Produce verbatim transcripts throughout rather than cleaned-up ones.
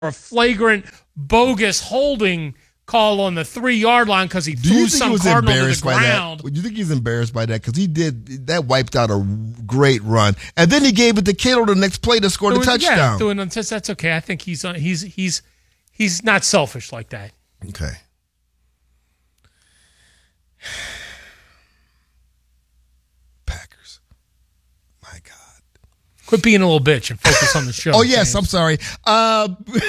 a flagrant, bogus holding call on the three-yard line because he threw some Cardinal to the ground. Do you think he's embarrassed by that? Because he did, that wiped out a great run. And then he gave it to Kittle the next play to score the touchdown. Yeah, doing, that's okay. I think he's he's he's he's not selfish like that. Okay. Packers. My God. Quit being a little bitch and focus on the show. Oh, yes, James. I'm sorry. Uh,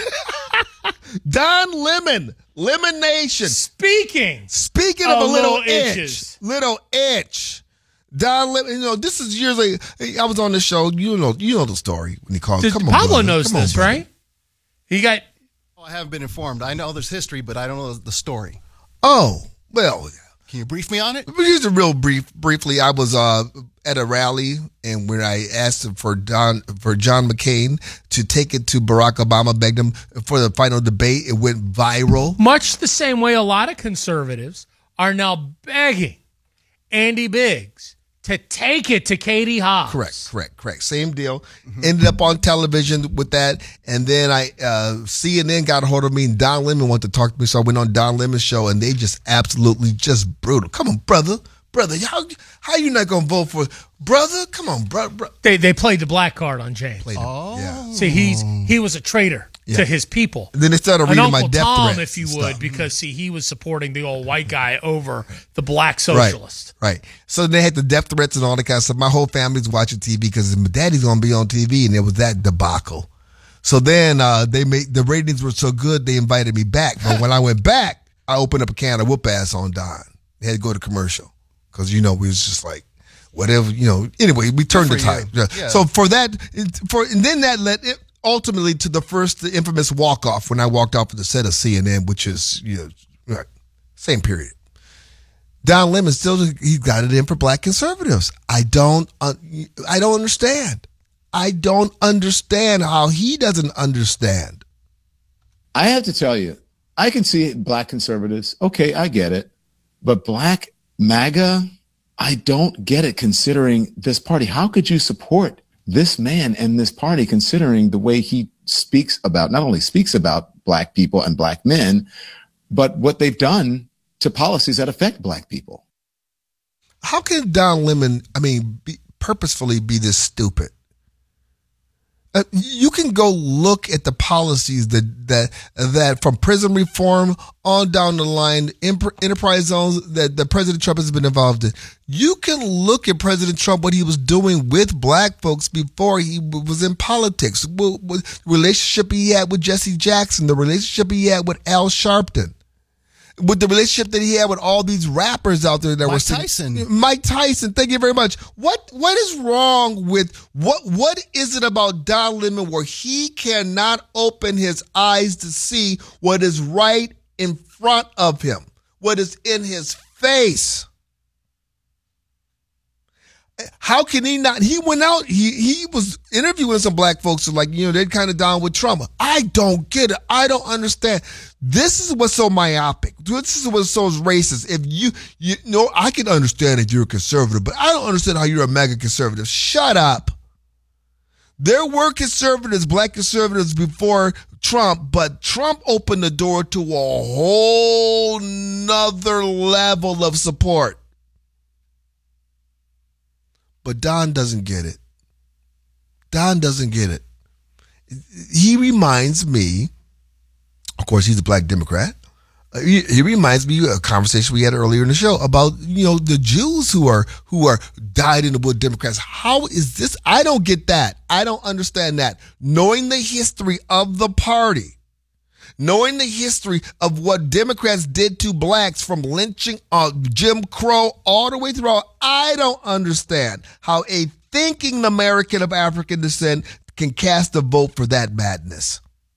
Don Lemon. Lemon Nation. Speaking. Speaking of, of a little, little itch. Itches. Little itch. Don Lemon, you know, this is years later. I was on the show. You know, you know the story when he called. Did, Come on, Pablo brother. knows Come this, on, right? He got. Oh, I haven't been informed. I know there's history, but I don't know the story. Oh, well. Can you brief me on it? Here's a real brief. Briefly, I was uh, at a rally, and when I asked for Don for John McCain to take it to Barack Obama, begged him for the final debate, it went viral. Much the same way a lot of conservatives are now begging Andy Biggs to take it to Katie Hobbs. Correct, correct, correct. Same deal. Mm-hmm. Ended up on television with that, and then I uh, C N N got a hold of me, and Don Lemon wanted to talk to me, so I went on Don Lemon's show, and they just absolutely just brutal. Come on, brother, brother, how how you not gonna vote for brother? Come on, brother. Bro. They they played the black card on James. Played oh, yeah. See, he's he was a traitor. Yeah. To his people. And then they started reading An my Uncle death Tom, threats if you and would, stuff. because see, he was supporting the old white guy over the black socialist. Right, right. So they had the death threats and all that kind of stuff. My whole family's watching T V because my daddy's gonna be on T V, and it was that debacle. So then uh, they made the ratings were so good they invited me back. But when I went back, I opened up a can of whoop ass on Don. They had to go to commercial because you know we was just like whatever you know. Anyway, we turned the tide. Yeah. Yeah. So for that, for and then that led. It, ultimately to the first the infamous walk-off when I walked off of the set of C N N, which is, you know, right, same period. Don Lemon still, he got it in for black conservatives. I don't, uh, I don't understand. I don't understand how he doesn't understand. I have to tell you, I can see black conservatives. Okay, I get it. But black MAGA, I don't get it considering this party. How could you support this man and this party, considering the way he speaks about, not only speaks about black people and black men, but what they've done to policies that affect black people? How can Don Lemon, I mean, be, purposefully be this stupid? Uh, you can go look at the policies that that that from prison reform on down the line, enterprise zones that, that President Trump has been involved in. You can look at President Trump, what he was doing with black folks before he was in politics, the relationship he had with Jesse Jackson, the relationship he had with Al Sharpton, with the relationship that he had with all these rappers out there that Mike were Tyson. Mike Tyson, thank you very much. What what is wrong with what what is it about Don Lemon where he cannot open his eyes to see what is right in front of him, what is in his face? How can he not? He went out, he he was interviewing some black folks who like, you know, they're kind of down with Trump. I don't get it. I don't understand. This is what's so myopic. This is what's so racist. If you, you know, I can understand that you're a conservative, but I don't understand how you're a mega conservative. Shut up. There were conservatives, black conservatives before Trump, but Trump opened the door to a whole nother level of support. But Don doesn't get it. Don doesn't get it. He reminds me, of course, he's a black Democrat. Uh, he, he reminds me of a conversation we had earlier in the show about, you know, the Jews who are who are dyed in the wood Democrats. How is this? I don't get that. I don't understand that. Knowing the history of the party, knowing the history of what Democrats did to blacks from lynching, uh, Jim Crow, all the way through, I don't understand how a thinking American of African descent can cast a vote for that madness.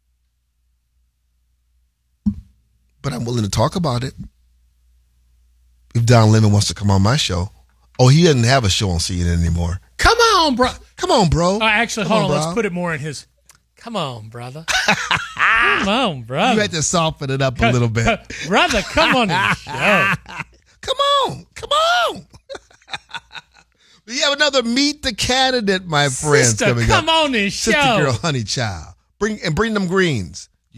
But I'm willing to talk about it. If Don Lemon wants to come on my show. Oh, he doesn't have a show on C N N anymore. Come on, bro. Come on, bro. Uh, actually, come hold on. on Let's put it more in his... Come on, brother. Come on, brother. You had to soften it up a little bit. Brother, come on the show. Come on. Come on. We have another Meet the Candidate, my friends. Sister, coming come up. on this show. Sister girl, honey child. Bring and bring them greens.